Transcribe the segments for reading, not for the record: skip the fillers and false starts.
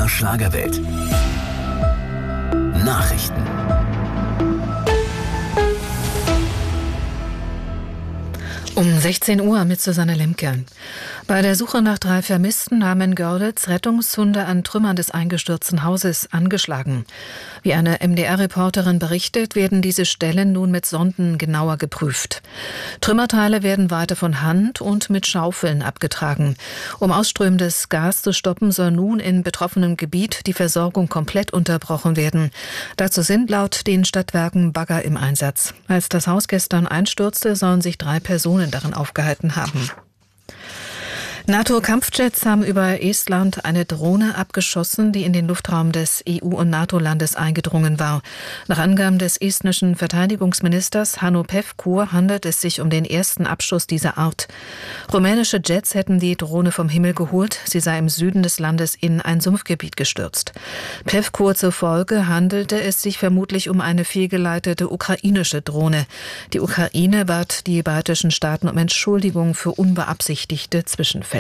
MDR Schlagerwelt. Nachrichten. Um 16 Uhr mit Susanne Lemke. Bei der Suche nach 3 Vermissten haben in Görlitz Rettungshunde an Trümmern des eingestürzten Hauses angeschlagen. Wie eine MDR-Reporterin berichtet, werden diese Stellen nun mit Sonden genauer geprüft. Trümmerteile werden weiter von Hand und mit Schaufeln abgetragen. Um ausströmendes Gas zu stoppen, soll nun in betroffenem Gebiet die Versorgung komplett unterbrochen werden. Dazu sind laut den Stadtwerken Bagger im Einsatz. Als das Haus gestern einstürzte, sollen sich 3 Personen darin aufgehalten haben. NATO-Kampfjets haben über Estland eine Drohne abgeschossen, die in den Luftraum des EU- und NATO-Landes eingedrungen war. Nach Angaben des estnischen Verteidigungsministers Hanno Pevkur handelt es sich um den ersten Abschuss dieser Art. Rumänische Jets hätten die Drohne vom Himmel geholt. Sie sei im Süden des Landes in ein Sumpfgebiet gestürzt. Pevkur zufolge handelte es sich vermutlich um eine fehlgeleitete ukrainische Drohne. Die Ukraine bat die baltischen Staaten um Entschuldigung für unbeabsichtigte Zwischenfälle.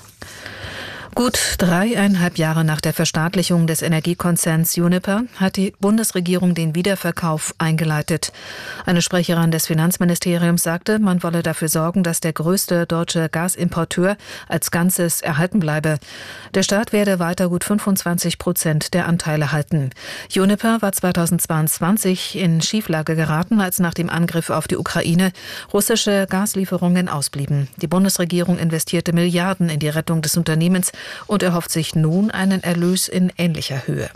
Gut 3,5 Jahre nach der Verstaatlichung des Energiekonzerns Uniper hat die Bundesregierung den Wiederverkauf eingeleitet. Eine Sprecherin des Finanzministeriums sagte, man wolle dafür sorgen, dass der größte deutsche Gasimporteur als Ganzes erhalten bleibe. Der Staat werde weiter gut 25% der Anteile halten. Uniper war 2022 in Schieflage geraten, als nach dem Angriff auf die Ukraine russische Gaslieferungen ausblieben. Die Bundesregierung investierte Milliarden in die Rettung des Unternehmens und erhofft sich nun einen Erlös in ähnlicher Höhe.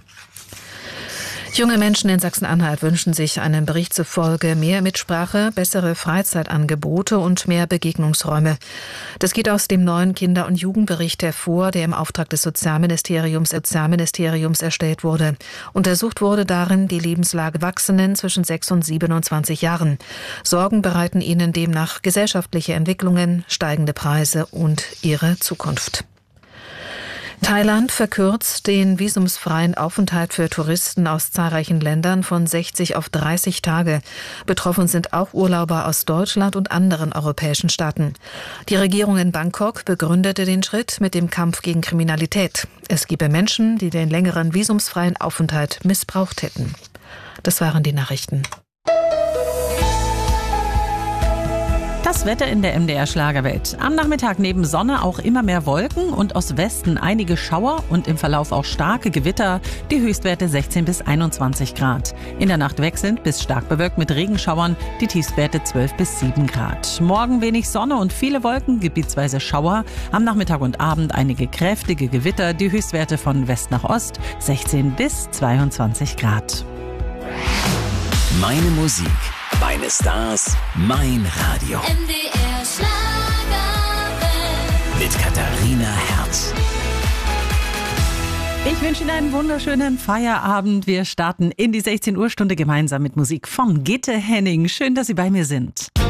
Junge Menschen in Sachsen-Anhalt wünschen sich einem Bericht zufolge mehr Mitsprache, bessere Freizeitangebote und mehr Begegnungsräume. Das geht aus dem neuen Kinder- und Jugendbericht hervor, der im Auftrag des Sozialministeriums erstellt wurde. Untersucht wurde darin die Lebenslage Erwachsenen zwischen 6 und 27 Jahren. Sorgen bereiten ihnen demnach gesellschaftliche Entwicklungen, steigende Preise und ihre Zukunft. Thailand verkürzt den visumsfreien Aufenthalt für Touristen aus zahlreichen Ländern von 60 auf 30 Tage. Betroffen sind auch Urlauber aus Deutschland und anderen europäischen Staaten. Die Regierung in Bangkok begründete den Schritt mit dem Kampf gegen Kriminalität. Es gebe Menschen, die den längeren visumsfreien Aufenthalt missbraucht hätten. Das waren die Nachrichten. Das Wetter in der MDR Schlagerwelt. Am Nachmittag neben Sonne auch immer mehr Wolken und aus Westen einige Schauer und im Verlauf auch starke Gewitter. Die Höchstwerte 16 bis 21 Grad. In der Nacht wechselnd bis stark bewölkt mit Regenschauern, die Tiefstwerte 12 bis 7 Grad. Morgen wenig Sonne und viele Wolken, gebietsweise Schauer. Am Nachmittag und Abend einige kräftige Gewitter, die Höchstwerte von West nach Ost 16 bis 22 Grad. Meine Musik, meine Stars, mein Radio. MDR Schlagerwelt. Mit Katharina Herz. Ich wünsche Ihnen einen wunderschönen Feierabend. Wir starten in die 16 Uhr Stunde gemeinsam mit Musik von Gitte Henning. Schön, dass Sie bei mir sind.